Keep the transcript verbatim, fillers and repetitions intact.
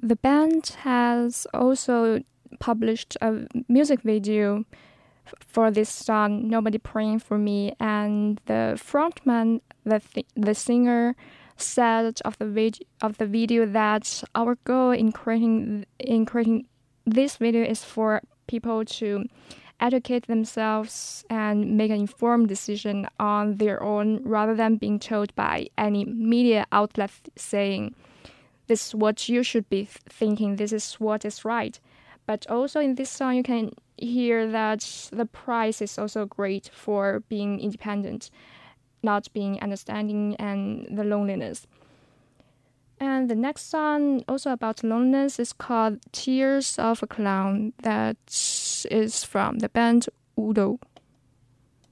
the band has also published a music video for this song, Nobody Praying for Me, and the frontman, the th- the singer, said of the vid- of the video that our goal in creating in creating this video is for people to educate themselves and make an informed decision on their own, rather than being told by any media outlet saying, this is what you should be thinking, this is what is right. But also in this song, you can hear that the price is also great for being independent, not being understanding, and the loneliness. And the next song, also about loneliness, is called Tears of a Clown. That is from the band Udo.